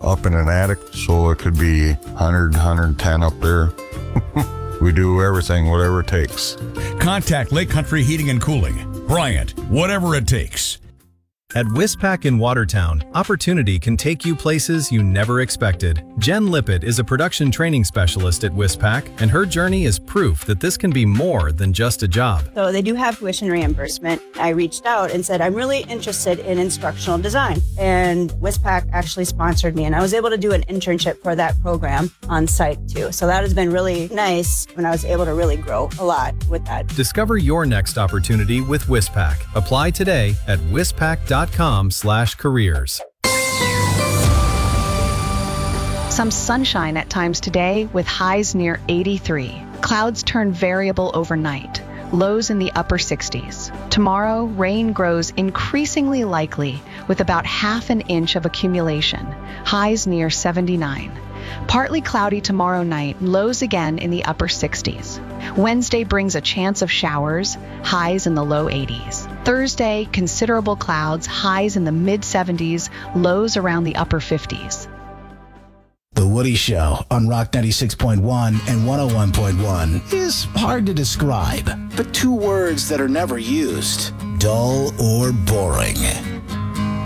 up in an attic, so it could be 100, 110 up there. We do everything, whatever it takes. Contact Lake Country Heating and Cooling. Bryant, whatever it takes. At Wispac in Watertown, opportunity can take you places you never expected. Jen Lippett is a production training specialist at Wispac, and her journey is proof that this can be more than just a job. So they do have tuition reimbursement. I reached out and said, I'm really interested in instructional design. And Wispac actually sponsored me, and I was able to do an internship for that program on site too. So that has been really nice when I was able to really grow a lot with that. Discover your next opportunity with Wispac. Apply today at wispac.com/careers. Some sunshine at times today with highs near 83. Clouds turn variable overnight, lows in the upper 60s. Tomorrow, rain grows increasingly likely with about half an inch of accumulation, highs near 79. Partly cloudy tomorrow night, lows again in the upper 60s. Wednesday brings a chance of showers, highs in the low 80s. Thursday, considerable clouds, highs in the mid-70s, lows around the upper 50s. The Woody Show on Rock 96.1 and 101.1 is hard to describe, but two words that are never used: dull or boring.